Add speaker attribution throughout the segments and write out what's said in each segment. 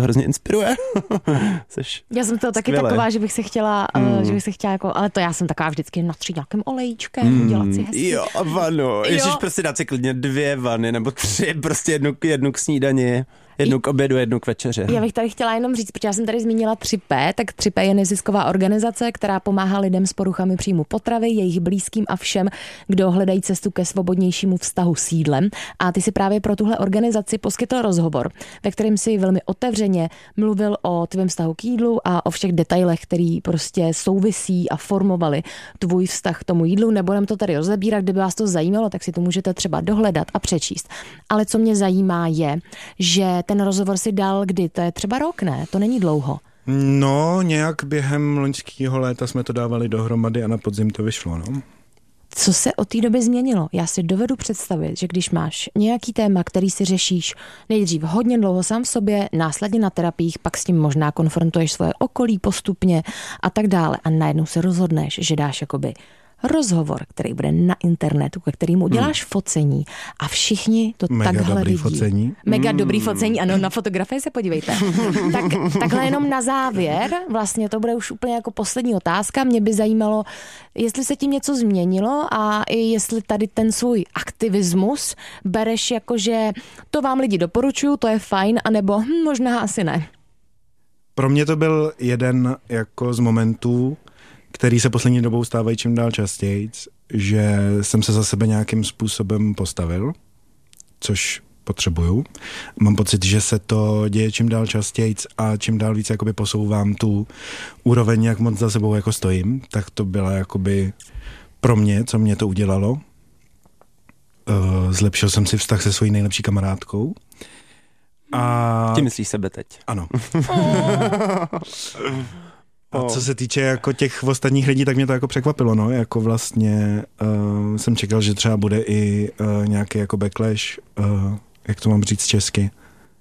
Speaker 1: hrozně inspiruje.
Speaker 2: Já jsem to taky taková, že bych se chtěla, jako, ale to já jsem taková vždycky natřít nějakým olejčkem, udělat si hezky.
Speaker 1: Jo, vanu. Ježiš, prostě dát si klidně 2 vany nebo 3, prostě jednu k snídani. Jednu k obědu, jednu k večeři.
Speaker 2: Já bych tady chtěla jenom říct, protože já jsem tady zmínila 3P, tak 3P je nezisková organizace, která pomáhá lidem s poruchami příjmu potravy, jejich blízkým a všem, kdo hledají cestu ke svobodnějšímu vztahu s jídlem. A ty si právě pro tuhle organizaci poskytl rozhovor, ve kterém si velmi otevřeně mluvil o tvém vztahu k jídlu a o všech detailech, který prostě souvisí a formovali tvůj vztah k tomu jídlu. Nebudem to tady rozebírat, kdyby vás to zajímalo, tak si to můžete třeba dohledat a přečíst. Ale co mě zajímá je, že ten rozhovor si dal kdy? To je třeba rok, ne? To není dlouho.
Speaker 3: No, nějak během loňského léta jsme to dávali dohromady a na podzim to vyšlo, no.
Speaker 2: Co se od té doby změnilo? Já si dovedu představit, že když máš nějaký téma, který si řešíš nejdřív hodně dlouho sám v sobě, následně na terapiích, pak s tím možná konfrontuješ svoje okolí postupně a tak dále a najednou se rozhodneš, že dáš jakoby rozhovor, který bude na internetu, ke kterému uděláš focení a všichni to
Speaker 3: mega
Speaker 2: takhle vidí.
Speaker 3: Focení.
Speaker 2: Mega dobrý focení, ano, na fotografii se podívejte. Takhle jenom na závěr, vlastně to bude už úplně jako poslední otázka, mě by zajímalo, jestli se tím něco změnilo a jestli tady ten svůj aktivismus bereš jako, že to vám lidi doporučuju, to je fajn, anebo možná asi ne.
Speaker 3: Pro mě to byl jeden jako z momentů, který se poslední dobou stávají čím dál častěji, že jsem se za sebe nějakým způsobem postavil, což potřebuju. Mám pocit, že se to děje čím dál častěji a čím dál víc jakoby posouvám tu úroveň, jak moc za sebou jako stojím, tak to byla jakoby pro mě, co mě to udělalo. Zlepšil jsem si vztah se svojí nejlepší kamarádkou. A
Speaker 1: Ty myslíš sebe teď?
Speaker 3: Ano. A co se týče jako těch ostatních lidí, tak mě to jako překvapilo, no, jako vlastně jsem čekal, že třeba bude i nějaký jako backlash, jak to mám říct česky,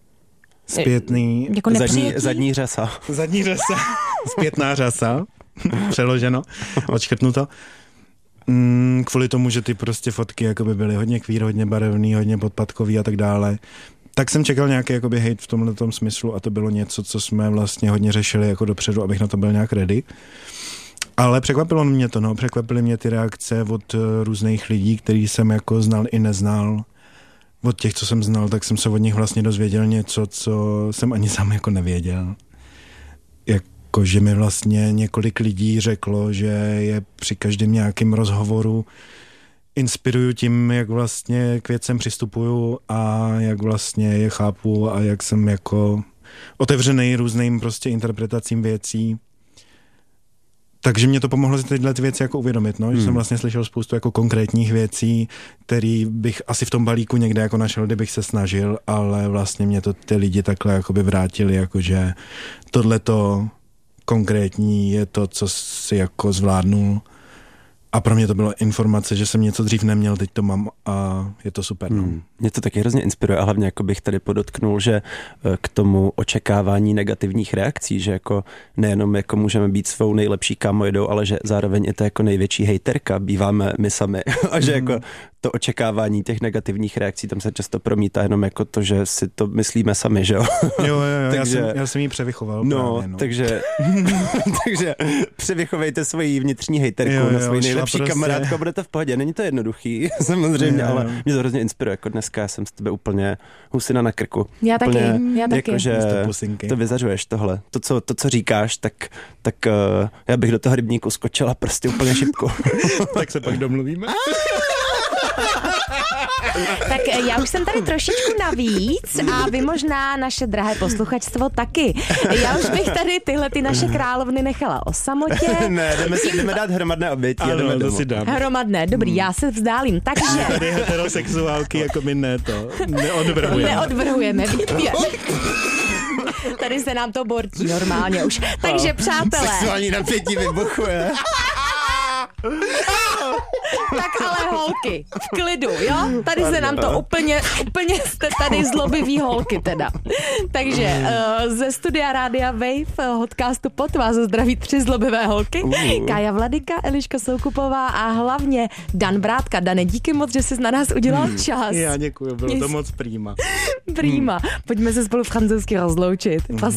Speaker 3: zpětný,
Speaker 2: jako
Speaker 1: zadní řasa.
Speaker 3: Zadní řasa, zpětná řasa, přeloženo, odškrtnuto. Kvůli tomu, že ty prostě fotky jakoby byly hodně queer, hodně barevný, hodně podpadkový a tak dále. Tak jsem čekal nějaký jakoby hate v tomhletom smyslu a to bylo něco, co jsme vlastně hodně řešili jako dopředu, abych na to byl nějak ready. Ale překvapilo mě to, no, překvapily mě ty reakce od různých lidí, který jsem jako znal i neznal. Od těch, co jsem znal, tak jsem se od nich vlastně dozvěděl něco, co jsem ani sám jako nevěděl. Jako, že mi vlastně několik lidí řeklo, že je při každém nějakém rozhovoru inspiruju tím, jak vlastně k věcem přistupuju a jak vlastně je chápu a jak jsem jako otevřený různým prostě interpretacím věcí. Takže mě to pomohlo si tyhle věci jako uvědomit, no? Že jsem vlastně slyšel spoustu jako konkrétních věcí, který bych asi v tom balíku někde jako našel, kdybych se snažil, ale vlastně mě to ty lidi takhle jakoby vrátili, jakože tohleto konkrétní je to, co si jako zvládnul. A pro mě to byla informace, že jsem něco dřív neměl, teď to mám a je to super. No.
Speaker 1: Mě to taky hrozně inspiruje a hlavně jako bych tady podotknul, že k tomu očekávání negativních reakcí, že jako nejenom jako můžeme být svou nejlepší kámojdou, ale že zároveň je to jako největší hejterka, býváme my sami a že jako to očekávání těch negativních reakcí tam se často promítá jenom jako to, že si to myslíme sami, že jo?
Speaker 3: Jo, takže, já jsem jí převychoval.
Speaker 1: No,
Speaker 3: právě, no.
Speaker 1: takže převychovejte svoji vnitřní hejterku na svoji nejlepší kamarádku a budete v pohodě. Není to jednoduchý, samozřejmě, ale mě to hrozně inspiruje. Jako dneska já jsem s tebe úplně husina na krku.
Speaker 2: Já taky.
Speaker 1: Jako, že to vyzařuješ tohle. To, co říkáš, tak já bych do toho rybníku skočila prostě úplně šipku.
Speaker 3: Tak se pak domluvíme.
Speaker 2: Tak já už jsem tady trošičku navíc a vy možná naše drahé posluchačstvo taky. Já už bych tady tyhle ty naše královny nechala o samotě.
Speaker 1: Ne, jdeme dát hromadné oběti.
Speaker 3: Ano, to si dám.
Speaker 2: Hromadné, dobrý, já se vzdálím. Takže
Speaker 3: tady heterosexuálky jako my
Speaker 2: neodvrhujeme. Tady se nám to bortí normálně už. Takže přátelé.
Speaker 1: Sexuální napětí vybuchuje.
Speaker 2: Tak ale holky, v klidu, jo? Tady se nám to úplně jste tady zlobivý holky teda. Takže ze studia Rádia Wave, Hotcastu Pod vás zdraví 3 zlobivé holky. Kája Vladyka, Eliška Soukupová a hlavně Dan Brátka. Dane, díky moc, že jsi na nás udělal čas.
Speaker 3: Já děkuji, bylo to moc prýma.
Speaker 2: Prýma. Pojďme se spolu francouzsky rozloučit.